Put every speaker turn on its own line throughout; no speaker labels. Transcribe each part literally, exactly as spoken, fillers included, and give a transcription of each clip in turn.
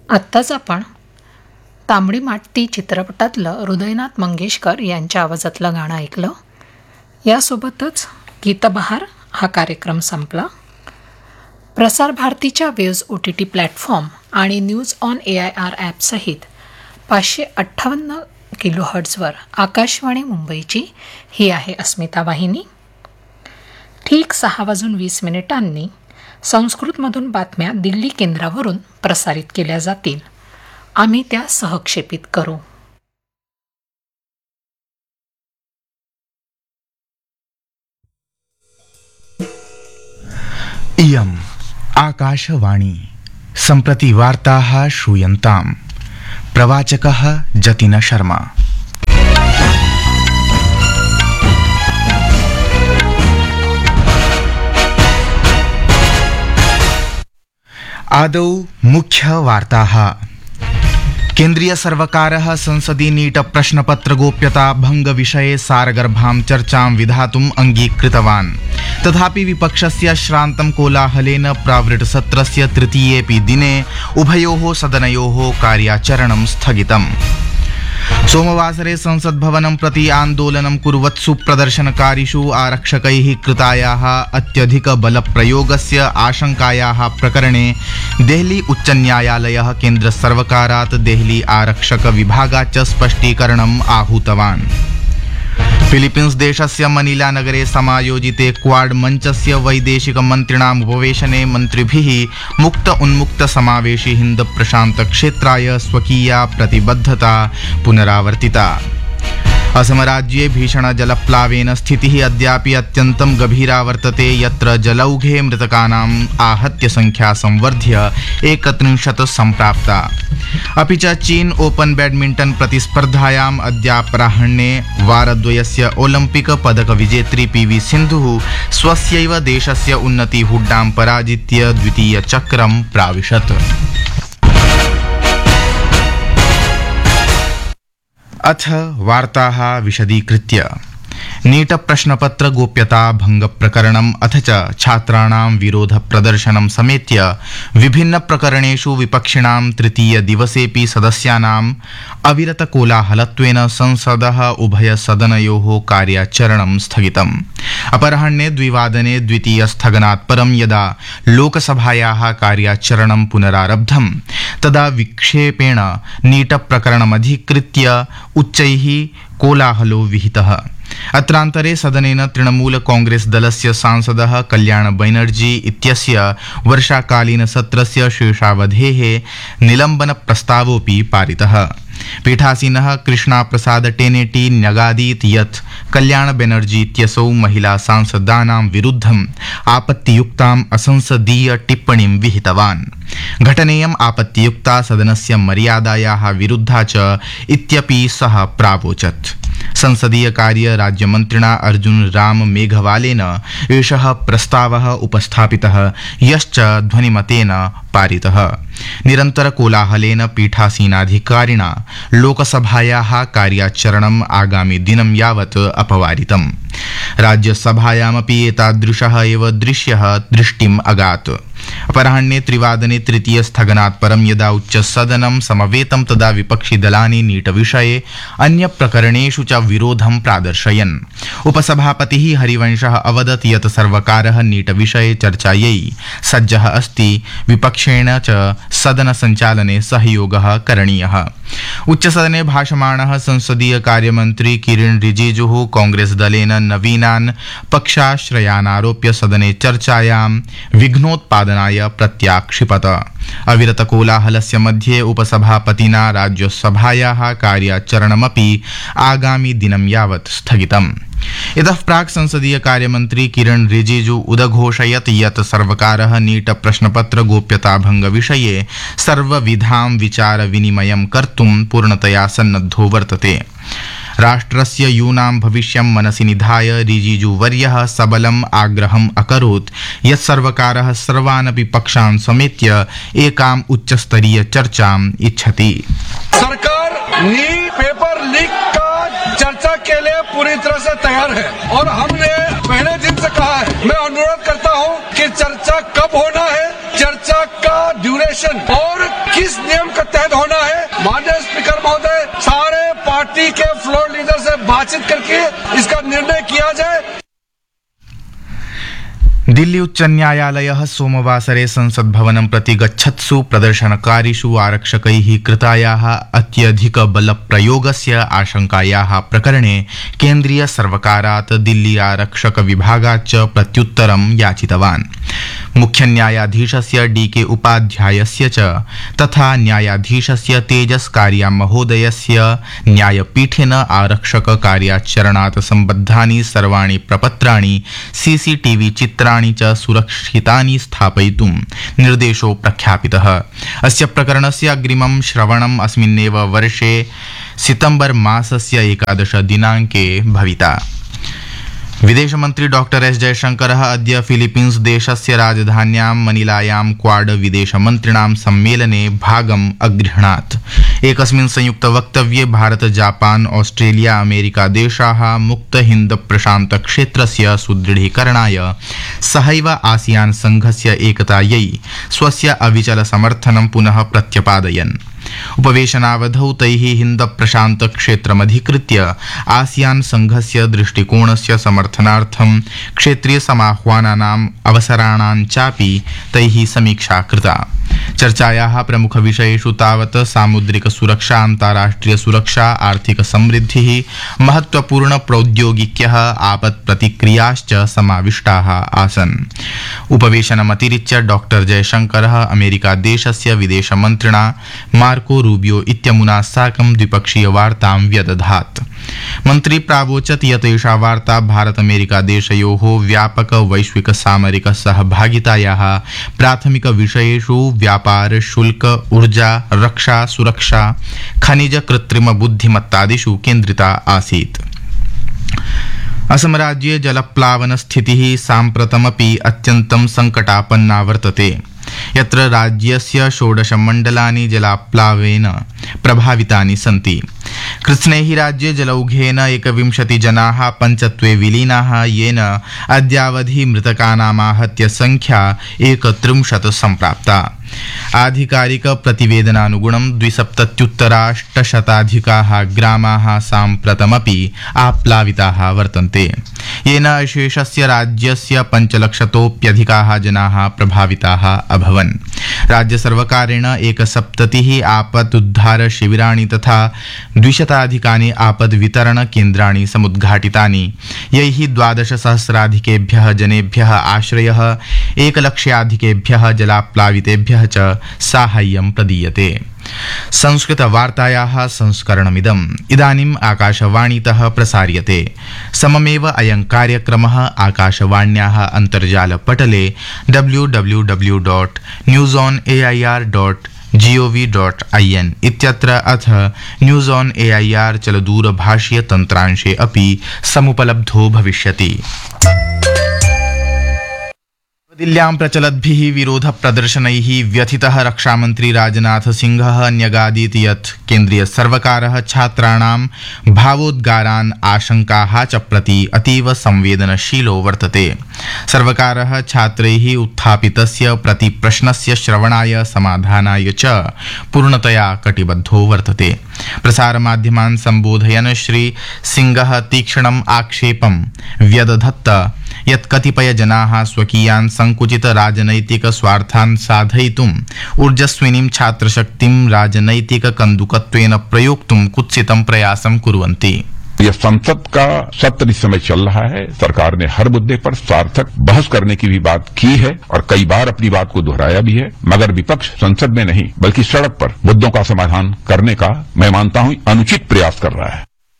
आत्ताच आपण तांबडी माती चित्रपटातलं हृदयनाथ मंगेशकर यांच्या आवाजातलं गाणं ऐकलं. यासोबतच गीतबहार हा कार्यक्रम संपला. प्रसार भारतीच्या waves O T T platform आणि news on A I R ॲपसहित पाचशे अठ्ठावन्न किलो हर्ट्झवर आकाशवाणी मुंबईची ही आहे अस्मिता वाहिनी. ठीक सहा वाजून वीस मिनिटांनी संस्कृतमधून बातम्या दिल्ली केंद्रावरून प्रसारित केल्या जातील. आम्ही त्या सहक्षेपित करू.
इयम् आकाशवाणी. सम्प्रति वार्ताः श्रूयन्ताम्. प्रवाचकः जतिन शर्मा. आदौ मुख्य वार्ताः. केन्द्रीय सर्वकारः संसदि नीट प्रश्नपत्र गोप्यता भंग विषये सारगर्भां चर्चां विधातुम् अंगीकृतवान्. तथापि विपक्षस्य श्रान्तं कोलाहलेन प्रावृट्सत्रस्य तृतीयेऽपि दिने उभयोः सदनयोः कार्याचरणं स्थगितम्. सोमवासरे संसद्भवनं प्रति आन्दोलनं कुर्वत्सु प्रदर्शनकारिषु आरक्षकैः कृतायाः अत्यधिक बलप्रयोगस्य आशंकायाः प्रकरणे देहली उच्चन्यायालयः केन्द्रसर्वकारात् देहली आरक्षक विभागाच्च स्पष्टीकरणम् आहूतवान्. फिलीपीन्स देशस्य मनीला नगरे समायोजिते क्वाड मञ्चस्य वैदेशिक मन्त्रिणाम् उपवेशने मन्त्रिभिः मुक्त उन्मुक्त समावेशी हिन्द प्रशान्त क्षेत्राय स्वकीया प्रतिबद्धता पुनरावर्तिता. असमराज्ये भीषण जलप्लावेन स्थितिः अद्यापि अत्यन्तं गभीरा वर्तते, यत्र जलौघे मृतकानाम् आहत्य संख्या संवर्ध्य एकत्रिंशत् सम्प्राप्ता. अपि च चीन ओपन बैडमिंटन प्रतिस्पर्धायाम् अद्यापराह्णे वारद्वयस्य ओलम्पिक पदक विजेत्री पी वी सिन्धुः स्वस्यैव देशस्य उन्नति हुड्डां पराजित्य द्वितीय चक्रं प्राविशत्. अथ वार्ताः विशदीकृत्य. नीट प्रश्नपत्र गोप्यता भंग प्रकरणम् अथ च छात्राणां विरोध प्रदर्शनं समेत्य विभिन्न प्रकरणेषु विपक्षिणां तृतीय दिवसेऽपि सदस्यानाम् अविरत कोलाहलत्वेन संसदः उभय सदनयोः कार्याचरणं स्थगितम्. अपराह्णे द्विवादने द्वितीय स्थगनात् परं यदा लोकसभायाः कार्याचरणं पुनरारब्धं तदा विक्षेपेण नीट प्रकरणमधिकृत्य उच्चैः कोलाहलो विहितः. अत्रान्तरे सदनेन तृणमूल कांग्रेस दलस्य सांसदः कल्याण बैनर्जी इत्यस्य वर्षाकालीन सत्रस्य शेषावधेः निलम्बन प्रस्तावोऽपि पारितः. पीठासीनः कृष्णा प्रसाद टेनेटी न्यगादीत् यत् कल्याण बैनर्जी इत्यसौ महिला सांसदानां विरुद्धम् आपत्तियुक्ताम् असंसदीय टिप्पणीं विहितवान्. घटनेयम् आपत्तियुक्ता सदनस्य मर्यादायाः विरुद्धा च इत्यपि सः प्रावोचत्. संसदीय कार्य राज्यमन्त्रिणा अर्जुन राम मेघवालेन एषः प्रस्तावः उपस्थापितः, यश्च ध्वनिमतेन पारितः. निरन्तर कोलाहलेन पीठासीनाधिकारिणा लोकसभायाः कार्याचरणम् आगामि दिनं यावत् अपवारितम्. राज्यसभायामपि एतादृशः एव दृश्यः दृष्टिम् अगात्. अपराह्णे त्रिवादने तृतीय स्थगनात् परं यदा उच्चसदनं समवेतं तदा विपक्षिदलानि नीट विषये अन्य प्रकरणेषु च विरोधं प्रादर्शयन्. उपसभापतिः हरिवंशः अवदत् यत् सर्वकारः नीट विषये चर्चायै सज्जः अस्ति. विपक्षेण च सदन संचालने सहयोगः करणीयः. उच्चसदने भाषमाणः संसदीय कार्यमन्त्री किरेन रिजिजुः कांग्रेस दलेन नवीनान् पक्षाश्रयान् आरोप्य सदने चर्चायां विघ्नोत्पादनाय प्रत्याक्षिपत. अविरत कोलाहलस्य मध्ये उपसभापतिना राज्यसभायाः कार्याचरणमपि आगामि दिनं यावत् स्थगितम्. इतः प्राक् संसदीय कार्यमन्त्री किरेन रिजिजु उदघोषयत् यत् सर्वकारः नीट प्रश्नपत्र गोप्यता भंग विषये सर्वविधां विचार विनिमयं कर्तुं पूर्णतया सन्नद्धो वर्तते. राष्ट्रस्य यूनां भविष्यं मनसि निधाय रिजिजुवर्यः सबलम् आग्रहम् अकरोत् यत् सर्वकारः सर्वानपि पक्षान् समेत्य एकाम् उच्चस्तरीय चर्चाम् इच्छति.
सरकार नीट पेपर लीक का चर्चा के लिए पूरी तरह से तैयार है और हमने पहले दिन से कहा है, मैं अनुरोध करता हूं कि चर्चा कब होना है, चर्चा का ड्यूरेशन और किस नियम के तहत होना है, माननीय स्पीकर महोदय सारे पार्टी के फ्लोर लीडर से बातचीत करके इसका निर्णय किया जाए।
दिल्ली उच्च न्यायालयः सोमवासरे संसद भवनं प्रति गच्छत्सु प्रदर्शनकारिषु आरक्षकैः कृतायाः अत्यधिक बलप्रयोगस्य आशंकायाः प्रकरणे केन्द्रीय सर्वकारात् दिल्ली आरक्षक विभागात् च प्रत्युत्तरं याचितवान्। मुख्य न्यायाधीशस्य डी के उपाध्यायस्य च तथा न्यायाधीशस्य तेजस कारिया महोदयस्य न्यायपीठेन आरक्षक कार्याचरणात् सम्बद्धानि सर्वाणि प्रपत्राणि सीसीटीवी चित्राणि च सुरक्षितानि स्थापयितुं निर्देशो प्रख्यापितः। अस्य प्रकरणस्य अग्रिमं श्रवणम् अस्मिन्नेव वर्षे सितंबर मासस्य एकादश दिनाङ्के भविता। विदेशमन्त्री डॉक्टर एस जयशंकरः अद्य फिलीपीन्स देशस्य राजधान्यां मनिलायां क्वाड विदेशमन्त्रिणां सम्मेलने भागम् अगृह्णात्। एकस्मिन् संयुक्तवक्तव्ये भारत जापान ऑस्ट्रेलिया अमेरिका देशाः मुक्त हिन्द प्रशान्त क्षेत्रस्य सुदृढीकरणाय सहैव आसियान संघस्य एकतायै स्वस्य अविचल समर्थनं पुनः प्रत्यपादयन्। उपवेशनावधौ तैः हिन्द प्रशान्त क्षेत्रमधिकृत्य आसियान संघस्य दृष्टिकोणस्य समर्थनार्थं क्षेत्रीय समाह्वानानाम् अवसराणां चापि तैः समीक्षा कृता। चर्चायाः प्रमुख विषयेषु तावत् सामुद्रिक सुरक्षा, अन्ताराष्ट्रिय सुरक्षा, आर्थिक समृद्धिः, महत्वपूर्ण प्रौद्योगिक्यः, आपत् प्रतिक्रियाश्च समाविष्टाः आसन्। उपवेशनमतिरिच्य डॉक्टर जयशंकरः अमेरिका देशस्य विदेशमन्त्रिणा मार्को रूबियो इत्यमुना साकं द्विपक्षीय वार्तां व्यदधात्। मन्त्री प्रावोचत् यत् एषा वार्ता भारत अमेरिका देशयोः व्यापक वैश्विक सामरिक सहभागितायाः प्राथमिक विषयेषु व्यापार, शुल्क, ऊर्जा, रक्षा, सुरक्षा, खनिज, कृत्रिम बुद्धिमत्तादिषु केन्द्रिता आसीत्। असम राज्ये जलप्लावन स्थितिः साम्प्रतमपि अत्यन्तं संकटापन्ना वर्तते, यत्र राज्यस्य षोडश मण्डलानि जलाप्लावेन प्रभावितानि सन्ति। कृत्स्नेहि राज्ये जलौघेन एकविंशति जनाः पञ्चत्वे विलीनाः, येन अद्यावधि मृतकानामाहत्य संख्या एकत्रिंशत् सम्प्राप्ता। आधिकारिक प्रतिवेदनानुगुणं द्विसप्तत्युत्तराष्टशताधिकाः ग्रामाः साम्प्रतमपि आप्लाविताः वर्तन्ते, येन शेषस्य राज्यस्य पञ्चलक्षतोऽप्यधिकाः जनाः प्रभाविताः अभवन्। राज्यसर्वकारेण एकसप्ततिः आपदुद्धार शिबिराणि तथा द्विशताधिकानि आपद्वितरणकेन्द्राणि समुद्घाटितानि, यैः द्वादशसहस्राधिकेभ्यः जनेभ्यः आश्रयः, एकलक्ष्याधिकेभ्यः जलाप्लावितेभ्यः च साहाय्यं प्रदीयते। संस्कृतवार्तायाः संस्करणमिदम् इदानीम् आकाशवाणीतः प्रसार्यते। सममेव अयं कार्यक्रमः आकाशवाण्याः अन्तर्जालपटले W W W dot news on A I R dot G O V dot I N इत्यत्र अथ news on A I R चलदूरभाषीय तन्त्रांशे अपि समुपलब्धो भविष्यति। दिल्ल्यां प्रचलद्भिः विरोध प्रदर्शनैः व्यथितः रक्षामन्त्री राजनाथ सिंहः न्यगादीत् यत् केन्द्रीय सर्वकारः छात्राणां भावोद्गारान्, आशंकाः च प्रति अतीव संवेदनशीलो वर्तते। सर्वकारः छात्रैः उत्थापितस्य प्रतिप्रश्नस्य श्रवणाय, समाधानाय च पूर्णतया कटिबद्धो वर्तते। प्रसारमाध्यमान् सम्बोधयन् श्री सिंहः तीक्ष्णम् आक्षेपं व्यदधत् यत् कतिपय जनाः स्वकीयान् संकुचित राजनैतिक स्वार्थान् साधयितुम् ऊर्जस्विनीं छात्रशक्तिं राजनैतिक कन्दुकत्वेन प्रयोक्तुं कुत्सितं प्रयासं कुर्वन्ति।
यह संसद का सत्र इस समय चल रहा है। सरकार ने हर मुद्दे पर सार्थक बहस करने की भी बात की है और कई बार अपनी बात को दोहराया भी है, मगर विपक्ष संसद में नहीं बल्कि सड़क पर मुद्दों का समाधान करने का मैं मानता हूं अनुचित प्रयास कर रहा है।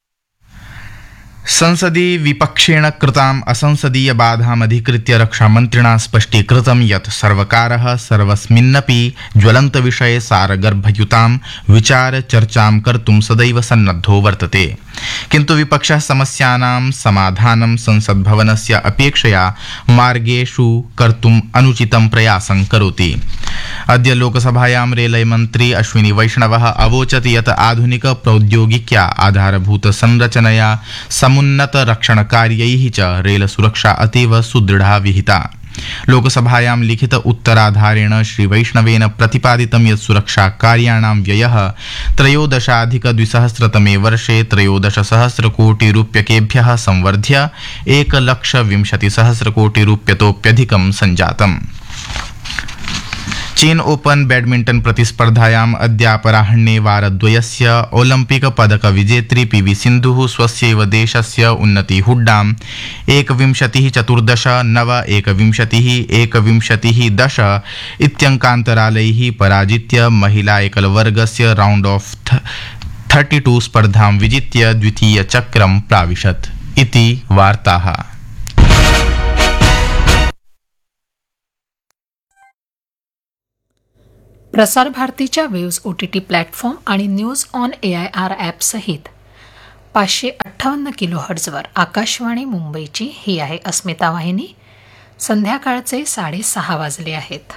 संसदि विपक्षेण कृताम् असंसदीय बाधामधिकृत्य रक्षामन्त्रिणा स्पष्टीकृतं यत् सर्वकारः सर्वस्मिन्नपि ज्वलन्तविषये सारगर्भयुतां विचारचर्चां कर्तुं सदैव सन्नद्धो वर्तते, किन्तु विपक्षः समस्यानां समाधानं संसद्भवनस्य अपेक्षया मार्गेषु कर्तुम् अनुचितं प्रयासं करोति। अद्य लोकसभायां रेलमन्त्री अश्विनी वैष्णवः अवोचत् यत् आधुनिक प्रौद्योगिक्या आधारभूत संरचनया समुन्नत रक्षणकार्यैः च रेल सुरक्षा अतीव सुदृढा विहिता। लोकसभायां लिखित उत्तराधारेण श्रीवैष्णवेन प्रतिपादितं यत् सुरक्षाकार्याणां व्ययः त्रयोदशाधिकद्विसहस्रतमे वर्षे त्रयोदशसहस्रकोटिरूप्यकेभ्यः संवर्ध्य एकलक्षविंशतिसहस्रकोटिरूप्यतोप्यधिकं सञ्जातम्। चीन ओपन बैडमिंटन प्रतिस्पर्धायाम् अद्यापराह्णे वारद्वयस्य ओलम्पिक पदक विजेत्री पीवी सिन्धुः स्वस्यैव देशस्य उन्नति हुड्डाम् एकविंशतिः चतुर्दश नव एकविंशतिः एकविंशतिः दश इत्यङ्कान्तरालैः पराजित्य महिला एकलवर्गस्य राउंड ऑफ थर्टी टू स्पर्धां विजित्य द्वितीयचक्रं प्राविशत् इति वार्ताः।
प्रसार भारतीच्या waves O T T platform आणि news on A I R ॲपसहित पाचशे अठ्ठावन्न किलो हर्ट्झवर आकाशवाणी मुंबईची ही आहे अस्मिता वाहिनी। संध्याकाळचे साडेसहा वाजले आहेत।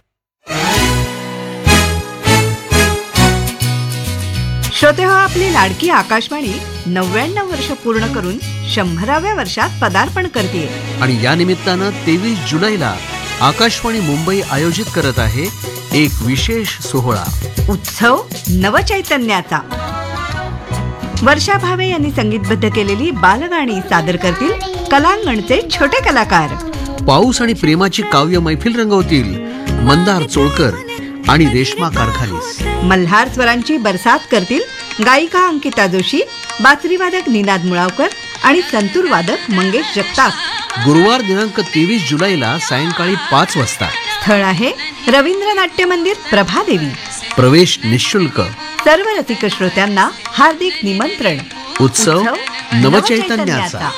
श्रोते हो, आपली लाडकी आकाशवाणी नव्याण्णव वर्ष पूर्ण करून शंभराव्या वर्षात पदार्पण करते
आणि या निमित्तानं तेवीस जुलैला आकाशवाणी मुंबई आयोजित करत आहे एक विशेष सोहळा,
उत्सव नवचैतन्याचा। वर्षा भावे यांनी संगीतबद्ध केलेली बालगाणी सादर करतील कलांगणचे छोटे कलाकार।
पाऊस आणि प्रेमाची काव्य मैफिल रंगवतील मंदार चोळकर आणि रेश्मा कारखानीस।
मल्हार स्वरांची बरसात करतील गायिका अंकिता जोशी, बासरीवादक निनाद मुळावकर आणि संतूर वादक मंगेश जगताप।
गुरुवार दिनांक तेवीस जुलैला सायंकाळी पाच वाजता।
स्थळ आहे रवींद्र नाट्य मंदिर, प्रभादेवी।
प्रवेश निशुल्क।
सर्व रसिक श्रोत्यांना हार्दिक निमंत्रण।
उत्सव नवचैतन्याचा।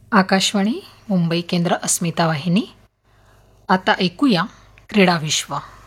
आकाशवाणी मुंबई केंद्र अस्मिता वाहिनी। आता ऐकूया क्रीडा विश्व।